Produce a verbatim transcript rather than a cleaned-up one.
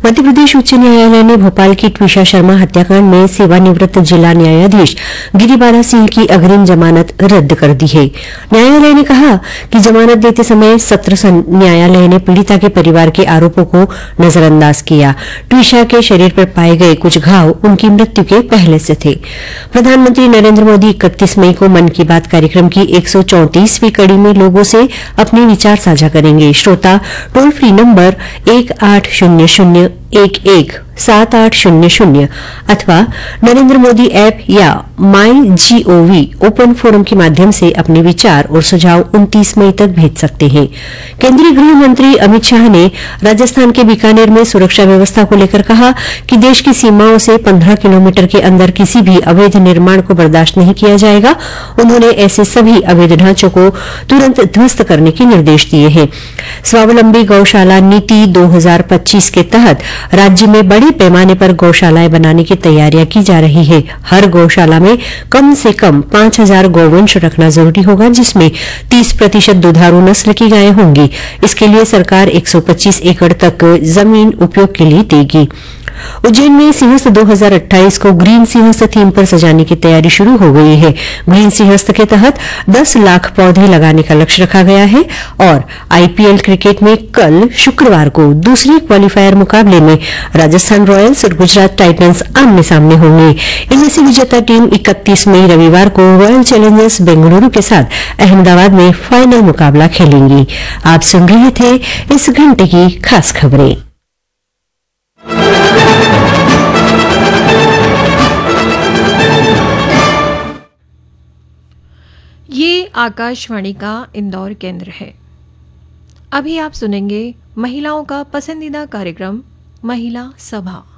मध्य प्रदेश उच्च न्यायालय ने भोपाल की ट्विशा शर्मा हत्याकांड में सेवानिवृत्त जिला न्यायाधीश गिरिबाला सिंह की अग्रिम जमानत रद्द कर दी है। न्यायालय ने कहा कि जमानत देते समय सत्र न्यायालय ने पीड़िता के परिवार के आरोपों को नजरअंदाज किया। ट्विशा के शरीर पर पाए गए कुछ घाव उनकी मृत्यु के पहले से थे। प्रधानमंत्री नरेंद्र मोदी इकतीस मई को मन की बात कार्यक्रम की एक सौ चौंतीसवीं कड़ी में लोगों से अपने विचार साझा करेंगे। श्रोता टोल फ्री नंबर एक आठ शून्य शून्य एक एक सात आठ शून्य शून्य अथवा नरेंद्र मोदी ऐप या माई जीओवी ओपन फोरम के माध्यम से अपने विचार और सुझाव उनतीस मई तक भेज सकते हैं। केंद्रीय गृह मंत्री अमित शाह ने राजस्थान के बीकानेर में सुरक्षा व्यवस्था को लेकर कहा कि देश की सीमाओं से पंद्रह किलोमीटर के अंदर किसी भी अवैध निर्माण को बर्दाश्त नहीं किया जाएगा। उन्होंने ऐसे सभी अवैध ढांचों को तुरंत ध्वस्त करने के निर्देश दिए हैं। स्वावलंबी गौशाला नीति दो हजार पच्चीस के तहत राज्य में बड़े पैमाने पर गौशालाएं बनाने की तैयारियां की जा रही है। हर गौशाला में कम से कम पांच हजार गौवंश रखना जरूरी होगा, जिसमें तीस प्रतिशत दुधारू नस्ल की गायें होंगी। इसके लिए सरकार एक सौ पच्चीस एकड़ तक जमीन उपयोग के लिए देगी। उज्जैन में सिंहस्थ दो हजार अट्ठाईस को ग्रीन सिंहस्थ थीम पर सजाने की तैयारी शुरू हो गई है। ग्रीन सिंहस्थ के तहत दस लाख पौधे लगाने का लक्ष्य रखा गया है और आईपीएल क्रिकेट में कल शुक्रवार को दूसरे क्वालीफायर मुकाबले में राजस्थान रॉयल्स और गुजरात टाइटंस आमने सामने होंगे। इनमें से विजेता टीम इकतीस मई रविवार को रॉयल चैलेंजर्स बेंगलुरु के साथ अहमदाबाद में फाइनल मुकाबला खेलेंगी। आप सुन रहे थे इस घंटे की खास खबरें। ये आकाशवाणी का इंदौर केंद्र है। अभी आप सुनेंगे महिलाओं का पसंदीदा कार्यक्रम महिला सभा।